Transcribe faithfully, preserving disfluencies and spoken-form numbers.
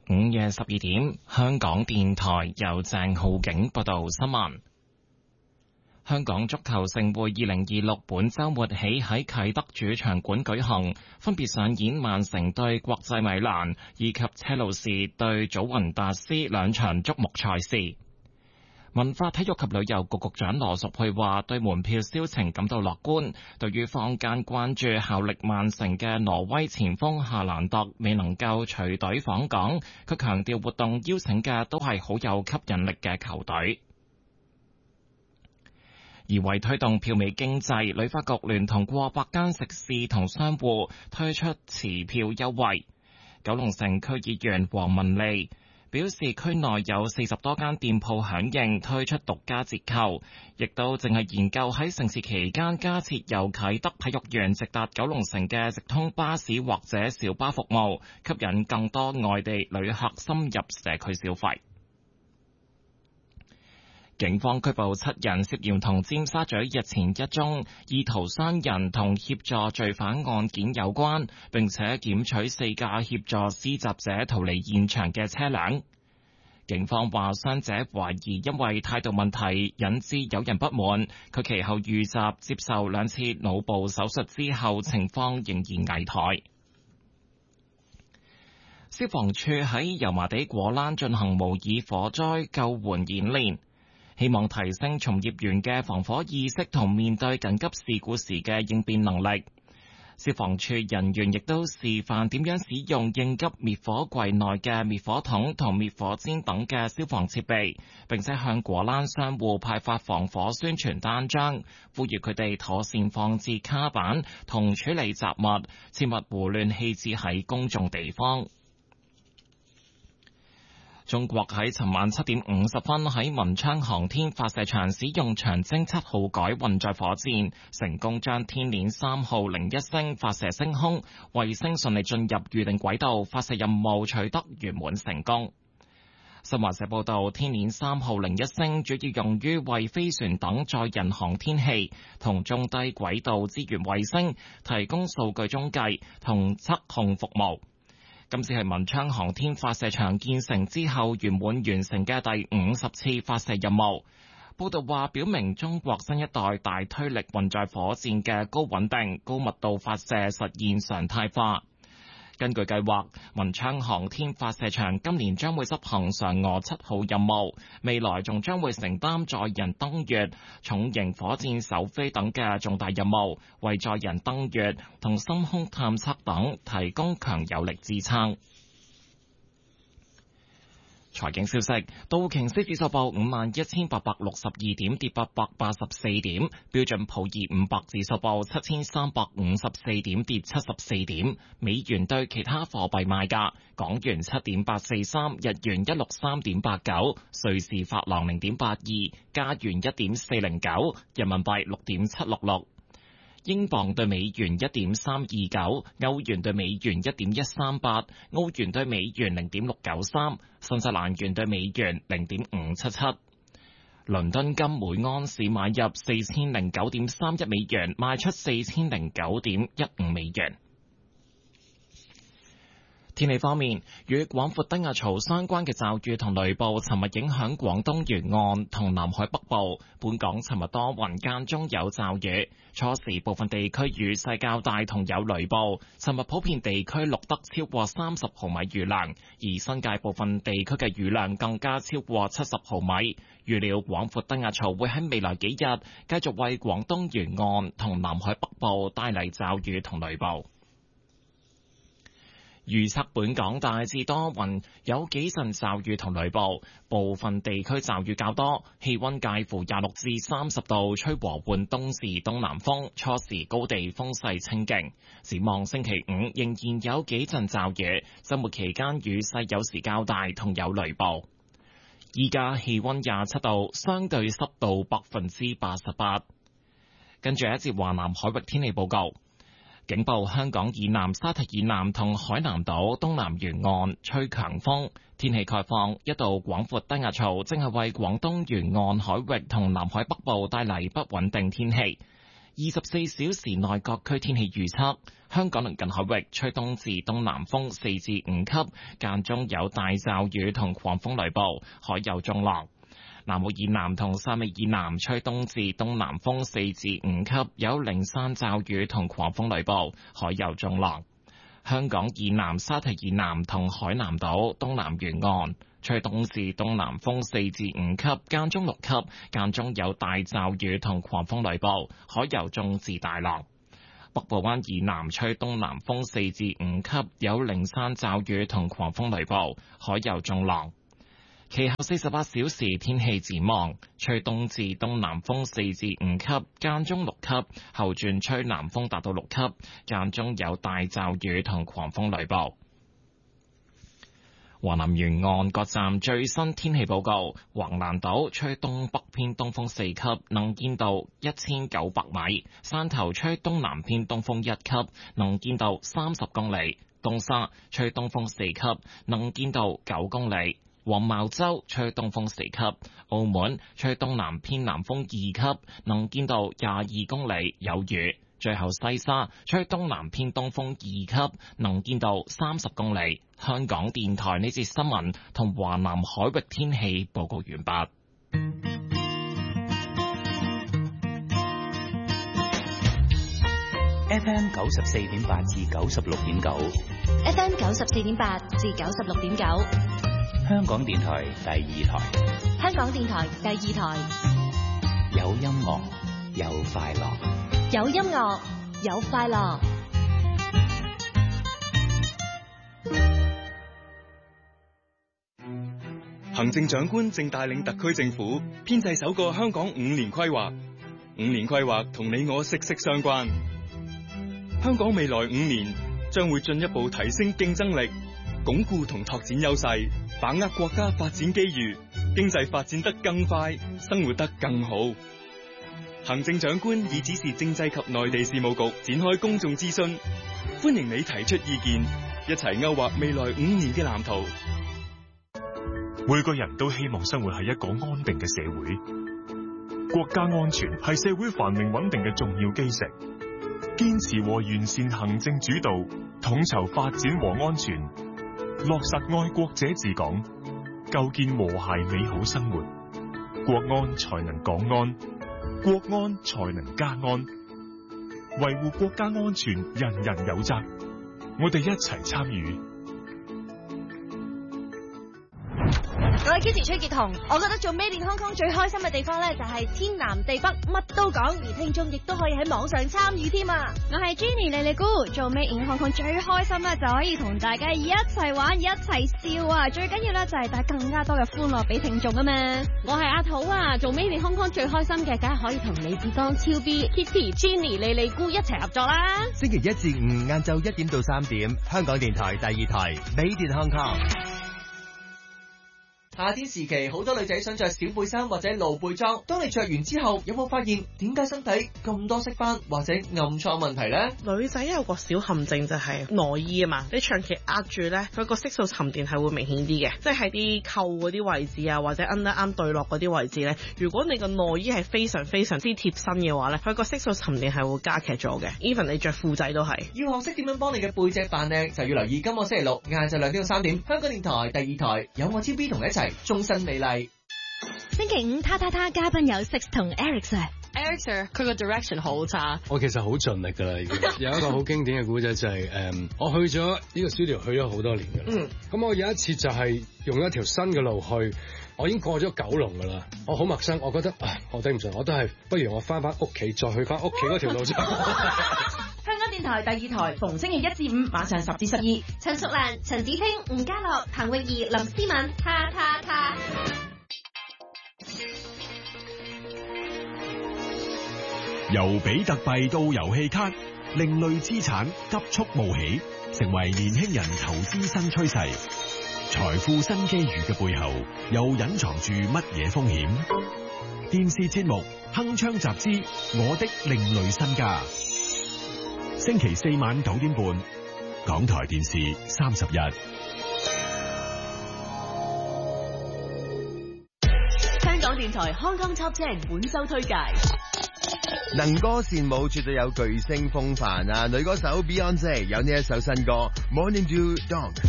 午夜十二點，香港電台由鄭浩景報道新聞。香港足球盛會二零二六本週末起喺啟德主場館舉行，分別上演曼城對國際米蘭以及車路士對祖雲達斯兩場矚目賽事。文化體育及旅遊局局長羅淑佩話，對門票銷情感到樂觀。對於坊間關注效力曼城嘅挪威前鋒夏蘭特未能夠隨隊訪港，佢強調活動邀請嘅都係好有吸引力嘅球隊。而為推動票美經濟，旅發局聯同過百間食肆同商戶推出持票優惠。九龍城區議員黃文利表示，區內有四十多間店鋪響應推出獨家折扣，亦都淨係研究喺盛事期間加設由啟德體育園直達九龍城嘅直通巴士或者小巴服務，吸引更多外地旅客深入社區消費。警方拘捕七人，涉嫌同尖沙咀日前一宗意圖傷人同協助罪犯案件有關，並且檢取四架協助施襲者逃離現場嘅車輛。警方話，傷者懷疑因為態度問題引致有人不滿，佢其後遇襲接受兩次腦部手術之後，情況仍然危殆。消防處喺油麻地果欄進行模擬火災救援演練，希望提升從業員嘅防火意識同面對緊急事故時嘅應變能力。消防處人員亦都示範點樣使用應急滅火櫃內嘅滅火筒同滅火氈等嘅消防設備，並且向果欄商戶派發防火宣傳單張，呼籲佢哋妥善放置卡板同處理雜物，切勿胡亂棄置喺公眾地方。中國喺尋晚七點五十分喺文昌航天發射場使用長征七號改運載火箭，成功將天鏈三號零一星發射升空，衛星順利進入預定軌道，發射任務取得圓滿成功。新華社報道，天鏈三號零一星主要用於為飛船等載人航天器同中低軌道資源衛星提供數據中繼同測控服務。今次係文昌航天發射場建成之後圓滿完成嘅第五十次發射任務。報道話，表明中國新一代大推力運載火箭嘅高穩定、高密度發射實現常態化。根據計劃，文昌航天發射場今年將會執行嫦娥七號任務，未來仲將會承擔載人登月、重型火箭首飛等嘅重大任務，為載人登月同深空探測等提供強有力支撐。財經消息，道瓊斯指數報五萬一千八百六十二點，跌八百八十四點；標準普爾五百指數報七千三百五十四點，跌七十四點。美元對其他貨幣賣價：港元七點八四三，日元一六三點八九，瑞士法郎零點八二，加元一點四零九，人民幣六點七六六。英鎊對美元一點三二九，歐元對美元一點一三八，澳元對美元零點六九三，新西蘭元對美元零點五七七。倫敦金每安士買入四千零九點三一美元，賣出四千零九點一五美元。天氣方面，與廣闊低壓槽相關嘅驟雨同雷暴，尋日影響廣東沿岸同南海北部。本港尋日多雲間中有驟雨，初時部分地區雨勢較大同有雷暴。尋日普遍地區錄得超過三十毫米雨量，而新界部分地區嘅雨量更加超過七十毫米。預料廣闊低壓槽會喺未來幾日繼續為廣東沿岸同南海北部帶嚟驟雨同雷暴。預測本港大致多雲，有幾陣驟雨同雷暴，部分地區驟雨較多，氣溫介乎廿六至三十度，吹和緩東至東南風，初時高地風勢清勁。展望星期五仍然有幾陣驟雨，周末期間雨勢有時較大，同有雷暴。依家氣溫廿七度，相對濕度百分之八十八。跟住一節華南海域天氣報告。警報：香港以南、沙堤以南同海南島東南沿岸吹強風。天氣概況：一道廣闊低壓槽正係為廣東沿岸海域同南海北部帶嚟不穩定天氣。 二十四小時內各區天氣預測：香港鄰近海域吹東至東南風四至五級，間中有大驟雨同狂風雷暴，海有中浪。南澳以南同汕尾以南吹東至東南風四至五級，有零散驟雨同狂風雷暴，海有中浪。香港以南沙堤以南同海南島東南沿岸吹東至東南風四至五級，間中六級，間中有大驟雨同狂風雷暴，海有中至大浪。北部灣以南吹東南風四至五級，有零散驟雨同狂風雷暴，海有中浪。其後四十八小時天氣展望，吹東至東南風四至五級，間中六級，後轉吹南風達到六級，間中有大驟雨同狂風雷暴。華南沿岸各站最新天氣報告：橫瀾島吹東北偏東風四級，能見度一千九百米；汕頭吹東南偏東風一級，能見度三十公里；東沙吹東風四級，能見度九公里；黃茅洲吹東風四級；澳門吹東南偏南風二級，能見度廿二公里，有雨。最後西沙吹東南偏東風二級，能見度三十公里。香港電台呢節新聞同華南海域天氣報告完畢。 F M 九十四點八至九十六點九 ，F M 九十四點八至九十六點九， 香港電台第二台， 香港電台第二台， 有音樂，有快樂。 有音樂，有快樂。 行政長官正帶領特區政府編製首個香港五年規劃。五年規劃同你我息息相關。香港未來五年將會進一步提升競爭力，鞏固同拓展優勢，把握國家發展機遇，經濟發展得更快，生活得更好。行政長官已指示政制及內地事務局展開公眾諮詢，歡迎你提出意見，一齊勾畫未來五年嘅藍圖。 每個人都希望生活喺一個安定嘅社會，國家安全係社會繁榮穩定嘅重要基石。堅持和完善行政主導，統籌發展和安全，落實愛國者治港，構建和諧美好生活，國安才能港安，國安才能家安。維護國家安全，人人有責，我哋一齊參與。 我係 Kitty 崔潔彤，我覺得做 Made in Hong Kong 最開心嘅地方咧，就係天南地北乜都講，而聽眾亦都可以喺網上參與添啊！我係 Jenny 莉莉姑，做 Made in Hong Kong 最開心咧，就可以同大家一齊玩一齊笑啊！最緊要咧就係帶更加多嘅歡樂俾聽眾啊嘛！我係阿土啊，做 Made in Hong Kong 最開心嘅，梗係可以同李志剛、超 B、Kitty、Jenny、莉莉姑一齊合作啦！ 星期一至五晏晝一點到三點，香港電台第二台 Made in Hong Kong。 夏天時期，好多女仔想着小背心或者露背裝。當你着完之後，有冇發現點解身體咁多色斑或者暗瘡問題呢？ 女仔有個小陷阱就係內衣啊嘛，你長期壓住咧，佢個色素沉澱係會明顯啲嘅，即係喺啲扣嗰啲位置啊，或者 under 啱對落嗰啲位置咧。如果你個內衣係非常非常之貼身嘅話咧，佢個色素沉澱係會加劇咗嘅。even 你着褲仔都係。要學識點樣幫你嘅背脊扮靚，就要留意今個星期六晏晝兩點到三點，香港電台第二台有我超 B 同你一齊。終身美麗。 星期五，他他他嘉賓有 Six 同 Eric Sir。Eric Sir 佢個 direction 好差。 我其實好盡力噶啦，已經有一個好經典嘅故仔就係、是、誒、嗯，我去咗呢個 studio 去咗好多年噶啦。嗯。咁我有一次就係用一條新嘅路去，我已經過咗九龍噶啦，我好陌生，我覺得啊，我頂唔順，我都係不如我翻翻屋企，再去翻屋企嗰條路啫。 香港電台第二台，逢星期一至五晚上十至十二， 陳淑蘭、陳子清、吳家樂、彭詠儀、林思敏，他他他。 由比特幣到遊戲卡，另類資產急速冒起，成為年輕人投資新趨勢。財富新機遇嘅背後，又隱藏住乜嘢風險？電視節目《鏗鏘集資》，我的另類身家。星期四晚九點半，港台電視三十一。 香港電台 Hong Kong Top Ten 本周推介。 能歌善舞，絕對有巨星風範啊！女歌手 Beyonce 有呢一首新歌《Morning Dew Dog》。